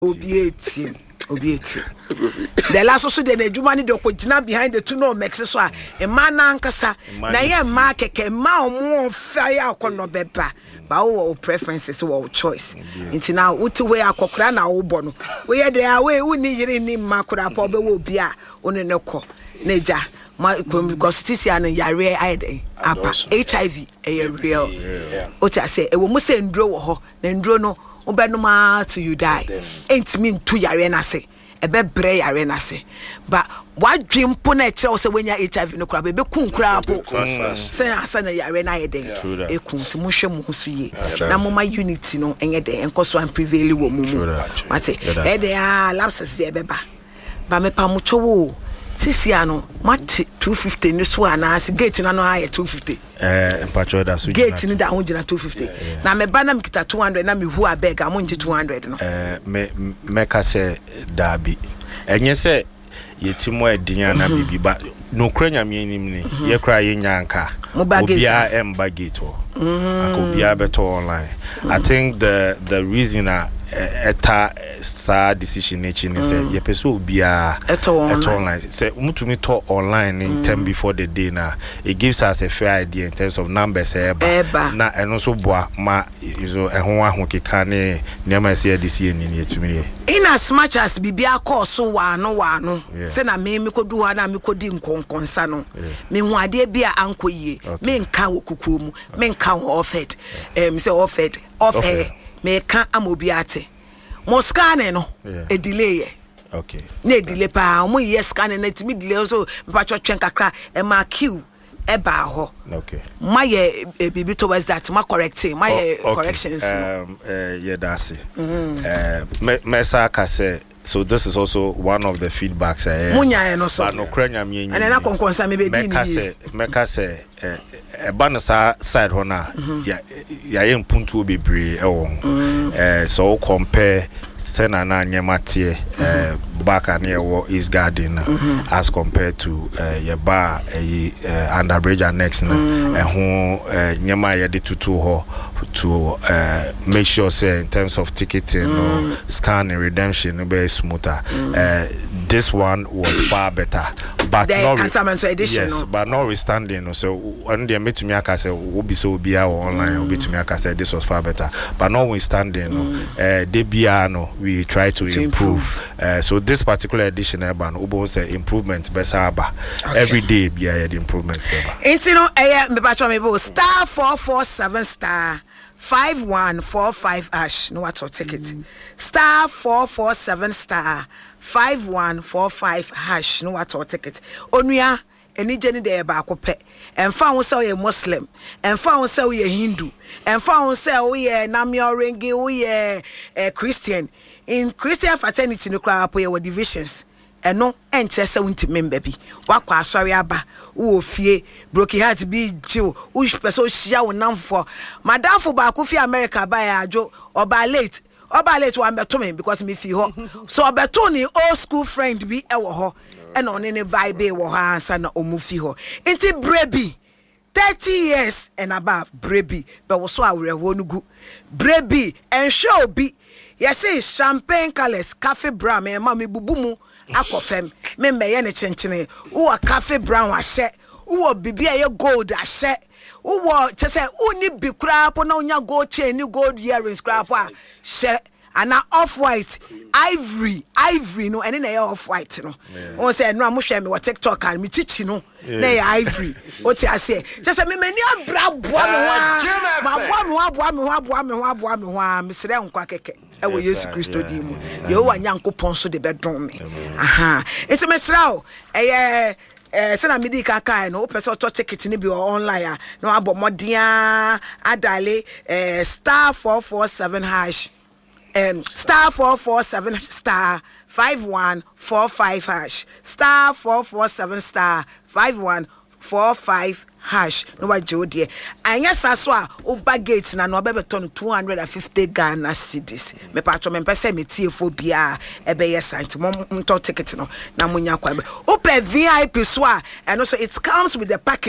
Obieti. The last also the Jumani Dokojina behind the two no Mexiswa, a man ankasa, Naya Market, ma more fire no beba, but preferences or choice. Into now, Utuwe Akokrana Obono. We are there away, we need any Makura Pobe will be a Unenoko, Neja. Constitution and Yare Ide, HIV, a real. Ota say, a woman say, Ndro, then Drono, Obenoma till you die. Ain't mean to Yarena say, a bed bray arena say. But what dream punnet also when you're HIV no crab, a becun crab, say, Asana Yarena Ide, a kunt Musha Musuye, Namoma unity no, and a day, and cost one prevailing woman. I say, they are lapses there, Beba. But me pamucho. Sisiano, much 250 ni so na as gate na no high 250. Mpacho da so gate ni da ho gina 250. Na me ba na me kita 200 na me hu abeg am nje 200 no. Me ka se dabi. Enye se yetimo edinya na bibi ba no kranya me anim ni ye kra ye nyanka. Obia emba gate ho. Akobia beto online. I think the reason eta sa decision nature say ye person obia eto online say mutumi to online in time before the day na it gives us a fair idea in terms of numbers eba na eno so boa ma izo ehon ahokeka ne nema say adisi ni etumi in as much as bibia call so wa no say na me kodu ha na me kodi nkonkonsa no me hu ade bia ankoyie me nka wokukuo mu me nka offered me say offered me kan amobiate mo scan no e delay okay na delay pa mo yes scan na timi delay so me pa twetwen kakra e ma queue e ba ho okay my bibi towards that my correcting my corrections yeah that's it me sa ka say. So this is also one of the feedbacks munya no so no kranya me and na konkonsa me be di ni meka say ba na side ho na ya ye mpuntu bebre so compare sena na nyematie back and here is garden as compared to your bar under bridge and next na ho nyema ye de tutu ho to make sure say in terms of ticketing or scanning redemption be smoother. This one was far better, but not edition. Yes, but notwithstanding, so when they met me, I said, "Will be so be our online." Will be to me, I said, "This was far better," but notwithstanding, they be we try to improve. So this particular edition, Urban Ubo say improvements better. Every day be the improvements. Intino me bacho me bo star 447 star 5145 ash no what to take it star 447 star 5145 hash no what to take it onua eni jeni de ba akopɛ emfa wo sɛ wo Muslim emfa wo sɛ wo Hindu emfa wo sɛ wo Namiorengi wo Christian in Christian fraternity no kra po ye divisions eno enkyere sɛ wonti member bi wakɔ asɔre aba wo fie broken heart bi jiw wo person hia wo namfo madamfo ba ko fi America ba ya adwo oba late wa beto me because me fi ho so obeto ni old school friend bi e wo ho e na one ne vibe wo ha ansa na omufi ho enti brebi 30 years and above brebi but wo so awereho no gu brebi and show bi yes champagne colors cafe brown me ma me bubu mu akofem me mbeye ne chenchene wo cafe brown ahye wo bibia ye gold ahye wo chese uni bi kra po na onya gold chain ni gold earrings kra po ahye ana off white ivory no ene na ye off white no won say no amohwe me wo TikTok and me chichi no na ye ivory o ti ase chese me mani abra boa me ho me sere nkwa keke ewo Yesu Kristo di mu ye o wanyankopon so de bedon me aha ese me srao sena midi kaka no person to ticket ni bi online no abo modia adale star 447 hash star 447 star 5145 hash star 447 star 5145 hash no wa jodie anya saso a oba gate na no obebeto no 250 Ghana cedis me pa cho me pese me tiefo bia ebe yesant mo to ticket no na munya kwa ope VIP so a and also it comes with the package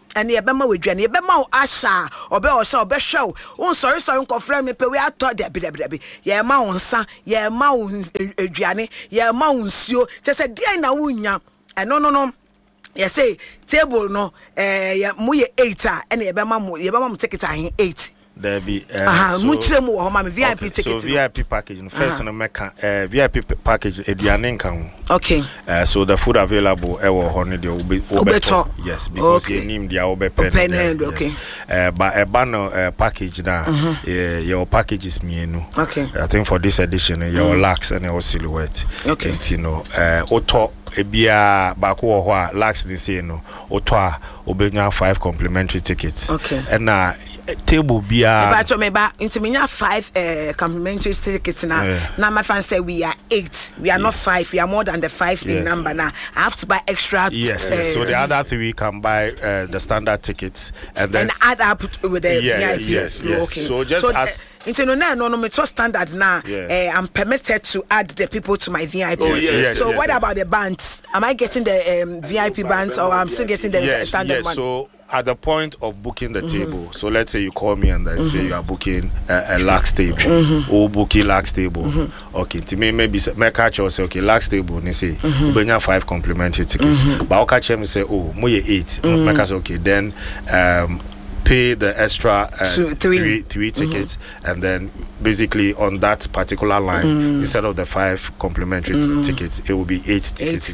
and ye bema we dwane ye bema asha obe osha obe show won sorry nko frame me pe we ato de ye ma wonsa ye ma won aduane ye ma wonsuo che se dia na wonya no ye say table no ye mo ye 8 and ye bema mo ticket ahin 8 there be muchire mu ho ma me VIP ticket so VIP package no first no meka VIP package eduane nkan okay so the food available e wo ho no de obeto yes because you need dia obepen okay but e ba no package na your packages mienu okay I think for this edition your lax and your silhouette okay you know auto ebia ba ko ho a lax this say no auto a obenya 5 complimentary tickets okay and na table bia but me ba intiminya 5 complimentary tickets na my fan say we are 8 we are not 5 we are more than the 5 in number now I have to buy extra so the other 3 can buy the standard tickets and then add up with the VIP yes. Okay so just as no me to standard now I'm permitted to add the people to my VIP so what about the bands am I getting the VIP bands or I'm still getting the standard one so at the point of booking the table, so let's say you call me and then say you are booking a lax table or booking lax table. Okay, to me maybe my catch or say okay lax table and say you bring 5 complimentary tickets. But I'll catch him and say oh more 8. My catch okay then pay the extra 3 tickets and then basically on that particular line instead of the 5 complimentary tickets it will be 8 tickets.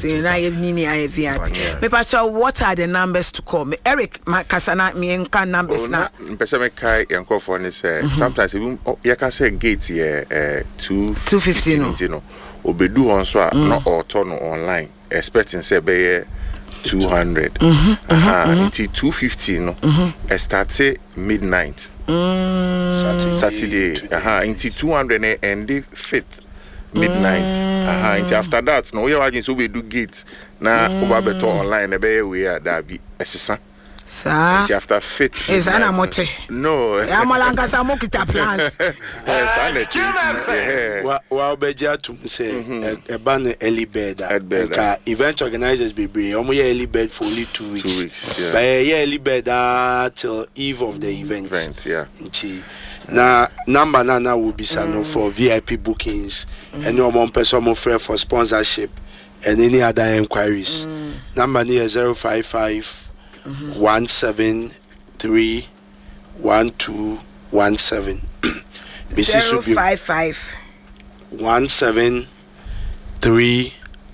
What are the numbers to call me? Eric Makasana me nka numbers na. Mpese me kai yanko for ni say sometimes even you can say gate here 215 no. Obedu on so no auto no online expecting say be 200 until 250 no start midnight Saturday until 200 and the 5th midnight until after that no we are so we do gate na over better online e be we are that be esesa Sir, after 5th is ana mote no amalanga sa mokita plans wa beja to say e ban early bed ka event organizers be bring omo early bed for only 2 weeks but early bed till eve of the event na number na will be sano for VIP bookings and no more person more for sponsorship and any other inquiries number near 055 173 1217 055 173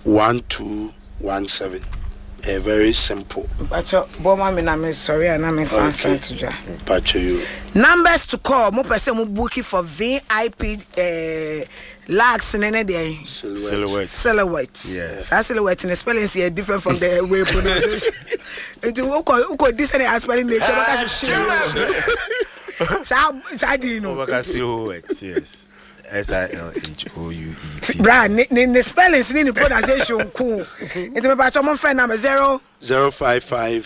1217 very simple. Pacho boma me na me sorry and me fancy to ja. Pacho you. Numbers to call mo person mo booking for VIP lax nene dey. Silhouette. Yes. That silhouette in spelling is different from the way pronunciation. It uko this and spelling nature because so do you know? Silhouette, yes. SILHOUET. Brand the spellings in the pronunciation cool. It's my patch my friend number 055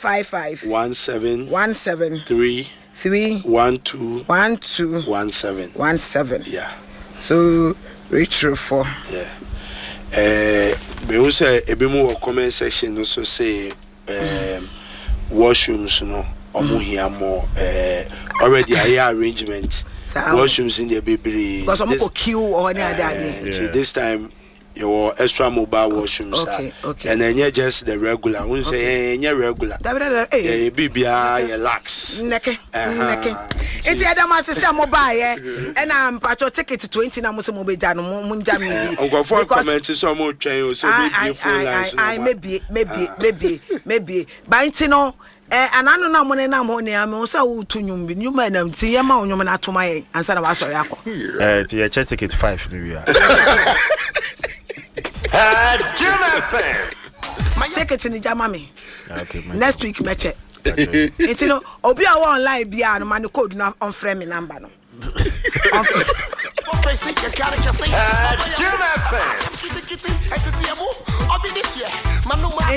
17 3 17. Yeah. So reach through for. Yeah. Me who say a bit more comment section also say washrooms no omo here more already a arrangement. Washrooms in the baby because I'm go queue or any other this time your extra mobile washrooms okay. And then you just the regular when say regular baby lax neke it's the other system mobile and I'm patcho ticket to 20 na mo se mo be ja no mo nja me go for comment so mo twen o so be phone lines maybe but no anano na money na mo ne am so wo to nyum nyuma na ti ye ma onyum na to my ansa na wa so yakọ ti ye check ticket 5 ni we are ticket ni jama me okay next week me check it no obi a online bia no man code na on frame number no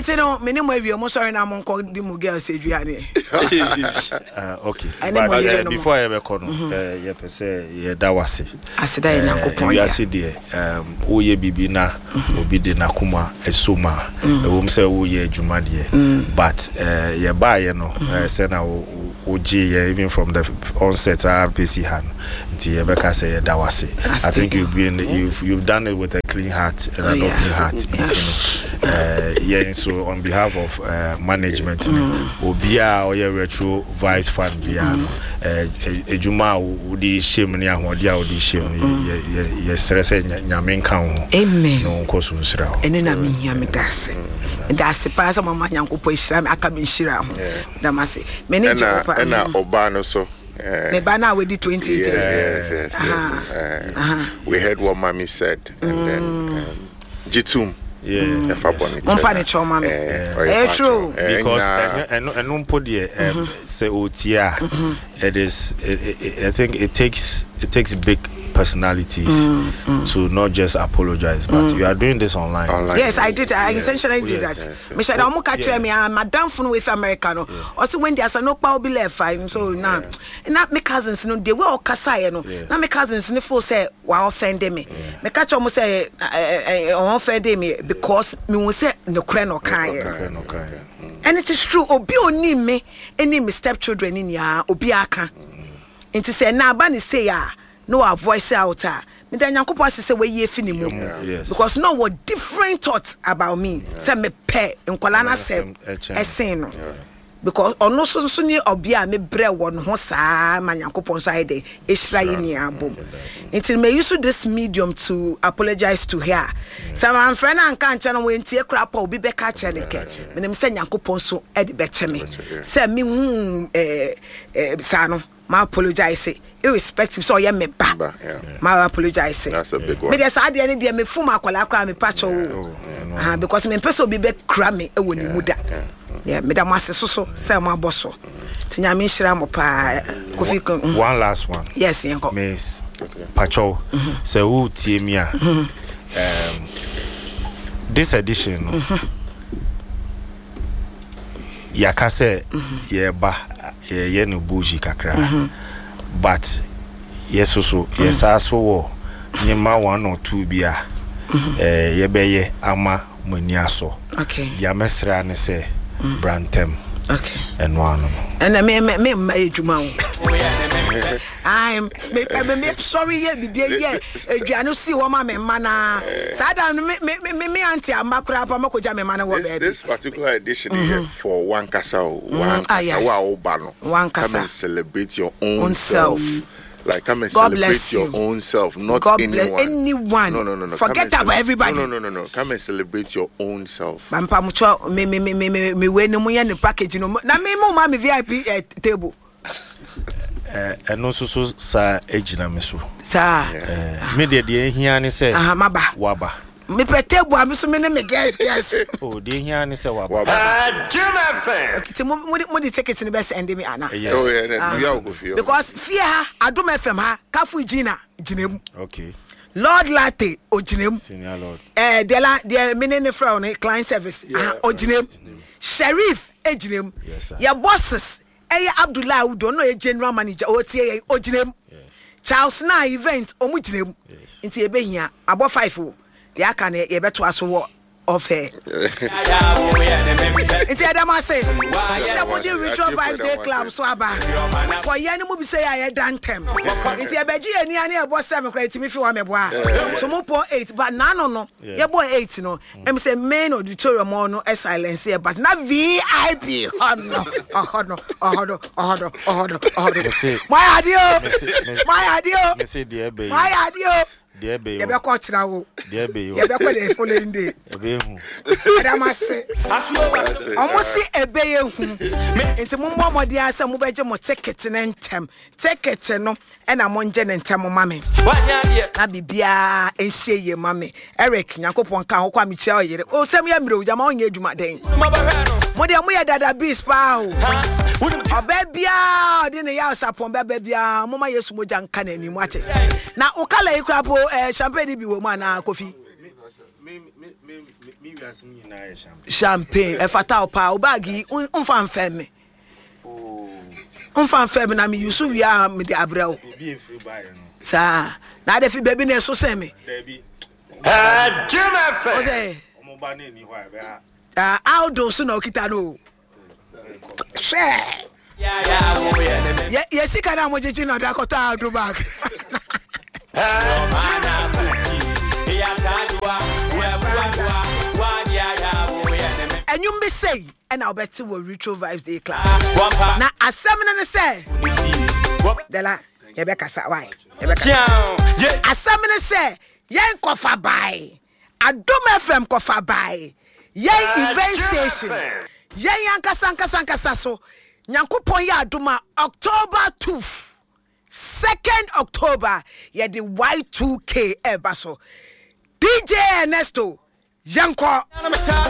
Enti no minimum we mo sorry na mo nko di mu girls eduane. Okay. But before I ever come ye pese ye da wase. Aseda ye Nyankopon. We ase de wo ye bibi na obi de na kuma esoma. E wo mse wo ye adwuma de. But ye ba ye no say na wo even from the onset RPC han. Nti ye be ka say ye da wase. I think you've done it with a clean heart and an open heart. Yeah, so on behalf of management, Obia or your retro vice fan bia ejuma udi shame ni ahodia udi shame yes rese nyame kan ho. Amen. No nkoso nsira ho. Ene na mi ya medase. Ndase pa sa mama Nyankopon hira me aka me hira ho. Na mase. Meni jeopa. Ena oba no so me bana we di 2018. Yes. We heard what mommy said and then Jitum. Yeah, Company trauma. True. Because and say otia. It is. I think it takes big personalities to not just apologize, but you are doing this online. Yes, I did. I intentionally did that. Michelle, I'm catch me. Madam from with Americano. Also, when there's no power be left, fine. So now, not my cousins. No, they were all kasai. No, now my cousins. No, for say, wow, offended me. Me catch almost say, offended me because me will say no cry no kaya. And it is true. Obi oni me, any me stepchildren in ya. Obi aka. And to say na bani say ya. No, our voice out. Me dan Nyankopon say we ye fini mu. Because no what different thoughts about me. Say me pe nkwala na say esen no. Because ono so ni obia me bre won ho saa ma Nyankopon side e hira ye ni abom. Until me use this medium to apologize to her. Say my friend anka nche no we ntie kra pa obi be ka che ne ke. Me nem say Nyankopon so e de be che me. Say me hu sa no my apologize irrespective so yeah me ba my apologize. That's a big one. Me dey say dey dey me fu ma kwala kra me pacho because me person be kra me e woni muda. Yeah, me da mase so say mo aboso tinya me hira mo pa Kofi. One last one. Yes, yenko Miss Pacho say who tie me a this edition yakase ye ba ye no buji kakra but yes so yes aso wo nyema 1 or 2 bia ye beye ama mani aso. Okay, ya mesra ne say Brantem. Okay. And one. And me ejuma. I'm sorry yeah aduano si wo ma me mana. Sada me auntie amakura pa makoja me mana wo baby. This particular edition here for one kasa wa oba no. Come and celebrate your own self. Like come and celebrate your own self, not God anyone. Bless anyone. No. Forget about everybody. No. Come and celebrate your own self. Pampa mucho me we no mu ye package no. Na me mo ma me VIP table. And also so sa ejina me so. Sa. Me de ehia ne say. Maba. Waba. Me table am so me ne me guys. Oh, de ehia ne say waba. Jim FM. Okay, mo the tickets in best end me ana. Oh yeah, we go feel. Because fear Adum FM ha Kafu Gina Ginem. Okay. Lord Latte Ojinem. Senior Lord. The minute from client service. Ojinem. Sheriff Ejinem. Yes, sir. Your bosses. Abdullah who don't know a general manager. Ojinem. Charles Na event Omujinem. Into a be here about 5. The can ye better as of her. It's Adama say, somebody ritual vibes day club swaba. For Yanimu be say I had done 10. It's a beji and Yania was 7 credit me for me boy. So more 8, but no. Your boy 8 no. I'm say main auditorium no silence here, but not VIP. Oh no. My idea. Dear baby, you be coach now. Dear baby, you be the following day. Adama say, almost see a bay into Mumbo dia some beje mo ticket and tem. Ticket no and I'm on jen and temo mammy. I be bia and say ye mammy. Eric Yakopon can ho kwami chao ye. Oh, some yamro jamon ye juma day. Modia muya dada beast pow. Obebia didn't yas upon bebia, Mama Yesumojan can any watch it. Now Okala Krapo champagne be woman Kofi. champagne. If I tell pa, obagi, unfan femme. Unfan femme na mi yusu we are me the abrao. Sa, na de fi baby ne so se me. Jim FM. Outdoors no kita no. Share. Yes, you can have much in the Dakota do back. And you may say, and I'll bet you will retro vibes the class. Now, as someone say, Della, Rebecca Sawai, as someone say, Yan Kofa by, a Dome FM Kofa by, Yan event station, Yan Yanka Sasso. Nyankopon ya aduma October 2nd October ya the Y2K ebaso DJ Ernesto Yanko